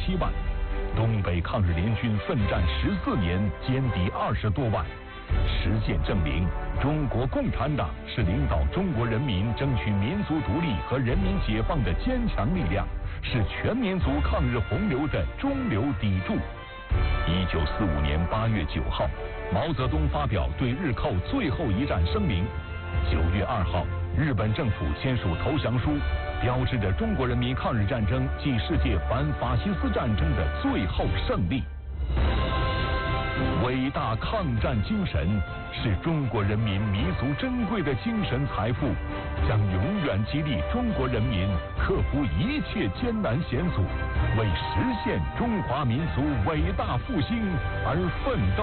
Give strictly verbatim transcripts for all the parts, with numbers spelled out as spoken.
七万。东北抗日联军奋战十四年，歼敌二十多万。实践证明，中国共产党是领导中国人民争取民族独立和人民解放的坚强力量，是全民族抗日洪流的中流砥柱。一九四五年八月九号，毛泽东发表对日寇最后一战声明。九月二号，日本政府签署投降书，标志着中国人民抗日战争暨世界反法西斯战争的最后胜利。伟大抗战精神是中国人民弥足珍贵的精神财富，将永远激励中国人民克服一切艰难险阻，为实现中华民族伟大复兴而奋斗。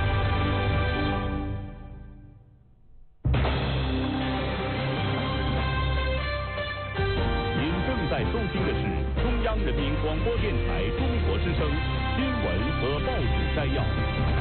您正在收听的是中央人民广播电台中国之声新闻和报纸摘要。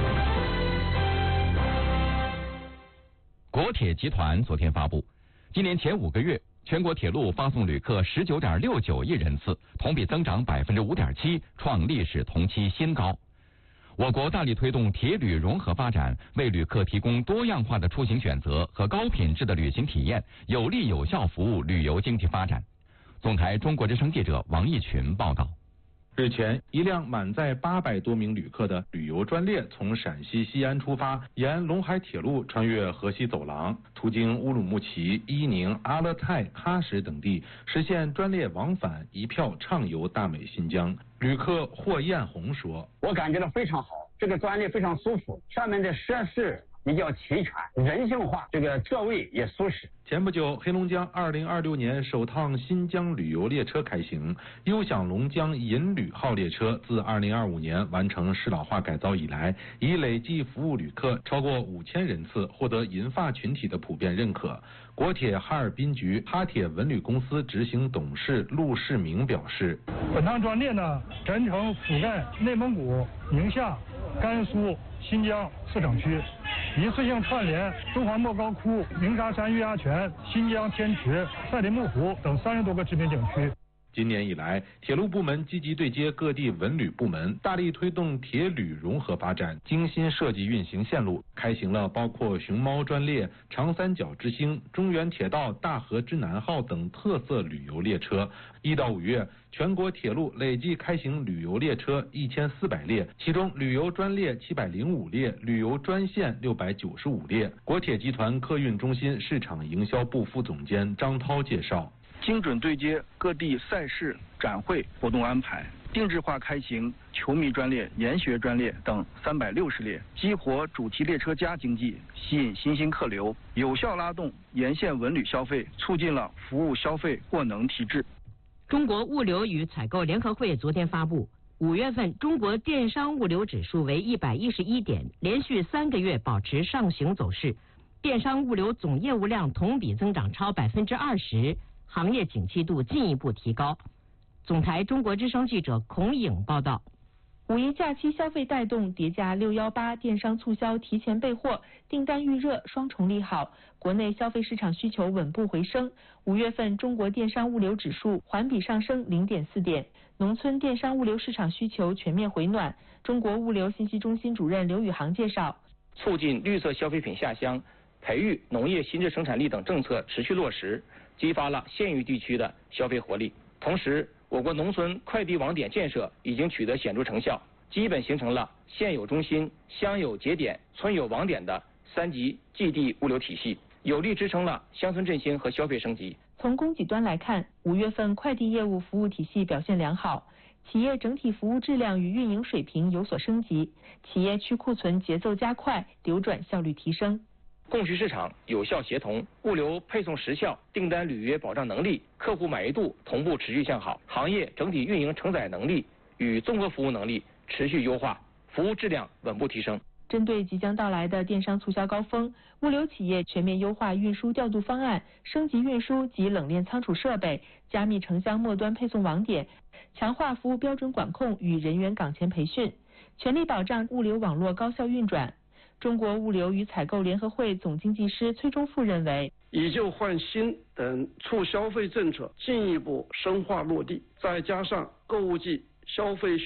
国铁集团昨天发布，今年前五个月，全国铁路发送旅客十九点六九亿人次，同比增长百分之五点七，创历史同期新高。我国大力推动铁旅融合发展，为旅客提供多样化的出行选择和高品质的旅行体验，有力有效服务旅游经济发展。总台中国之声记者王义群报道。 日前，一辆满载八百多名旅客的旅游专列从陕西西安出发，沿陇海铁路穿越河西走廊，途经乌鲁木齐、伊宁、阿勒泰、喀什等地，实现专列往返，一票畅游大美新疆。旅客霍艳红说：“ 我感觉到非常好，这个专列非常舒服，上面的设施比较齐全，人性化，这个座位也舒适。” 前不久，黑龙江二零二六年首趟新疆旅游列车开行，优享龙江银旅号列车自二零二五年完成适老化改造以来，已累计服务旅客超过五千人次，获得银发群体的普遍认可。国铁哈尔滨局哈铁文旅公司执行董事陆世明表示， 本趟专列呢，全程覆盖内蒙古、宁夏、甘肃、新疆四省区，一次性串联中华莫高窟、鸣沙山月牙泉、新疆天池、赛里木湖等三十多个知名景区。 今年以来，铁路部门积极对接各地文旅部门，大力推动铁旅融合发展，精心设计运行线路，开行了包括熊猫专列、长三角之星、中原铁道大河之南号等特色旅游列车。一到五月，全国铁路累计开行旅游列车一千四百列，其中旅游专列七百零五列，旅游专线六百九十五列。国铁集团客运中心市场营销部副总监张涛介绍， 精准对接各地赛事、展会活动安排，定制化开行球迷专列、研学专列等三百六十列，激活主题列车加经济，吸引新兴客流，有效拉动沿线文旅消费，促进了服务消费获能提质。 中国物流与采购联合会昨天发布，五月份中国电商物流指数为一百一十一点，连续三个月保持上行走势，电商物流总业务量同比增长超百分之二十。行业景气度进一步提高。总台中国之声记者孔颖报道。 五一假期消费带动，叠加六一八电商促销提前备货，订单预热双重利好，国内消费市场需求稳步回升。五月份中国电商物流指数环比上升零点四点，农村电商物流市场需求全面回暖。中国物流信息中心主任刘宇航介绍， 促进绿色消费品下乡，培育农业新质生产力等政策持续落实，激发了县域地区的消费活力。同时，我国农村快递网点建设已经取得显著成效，基本形成了县有中心、乡有节点、村有网点的三级寄递物流体系，有力支撑了乡村振兴和消费升级。 从供给端来看，五月份快递业务服务体系表现良好，企业整体服务质量与运营水平有所升级，企业去库存节奏加快，流转效率提升。 供需市场有效协同，物流配送时效、订单履约保障能力、客户满意度同步持续向好，行业整体运营承载能力与综合服务能力持续优化，服务质量稳步提升。 针对即将到来的电商促销高峰，物流企业全面优化运输调度方案，升级运输及冷链仓储设备，加密城乡末端配送网点，强化服务标准管控与人员岗前培训，全力保障物流网络高效运转。中国物流与采购联合会总经济师崔忠富认为， 以旧换新等促消费政策进一步深化落地，再加上购物季消费